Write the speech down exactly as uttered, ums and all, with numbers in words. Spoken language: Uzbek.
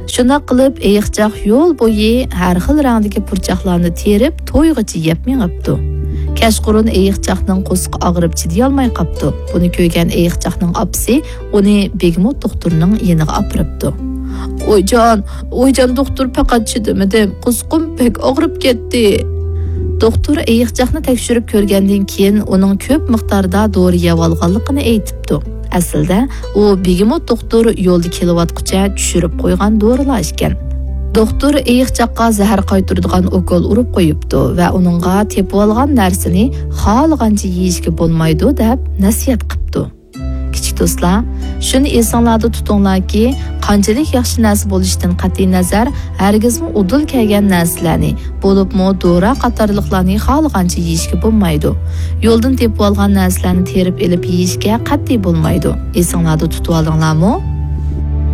Shunda qilib eyiqchoq yo'l bo'yi har xil rangdagi purchoqlarni terib to'yg'icha yeb mengibdi. Kashqurun eyiqchoqning qo'sqi og'rib chidayolmay qopti. Buni ko'rgan eyiqchoqning opasi uni Begmot doktorning yeniga opiribdi. "O'yjon, o'yjon doktor faqat chidimidim, qo'sqim pek og'rib ketdi." Doktor eyiqchoqni tekshirib ko'rgandan keyin uning ko'p miqdorda dori yeb olganligini aytibdi. Aslida u Begmot doktor yo'lda kelayotguncha tushirib qo'ygan dorilar ekan. Doktor eyiqchoqqa zahar qaytiradigan ukol urib qo'yibdi va uningga tepib olgan narsani xohlagancha yeyishga bo'lmaydi deb nasihat qilibdi. Kichik do'stlar, shuni esinglarda tutinglarki, qanchalik yaxshi narsa bo'lishidan qat'iy nazar, hargizmi udul kelgan narsalarni, bo'libmi dora qatorliqlarni xohlagancha yeyishga bo'lmaydi. Yo'ldan tepib olgan narsalarni terib elib yeyishga qat'iy bo'lmaydi. Esinglarda tutib olinglarmi?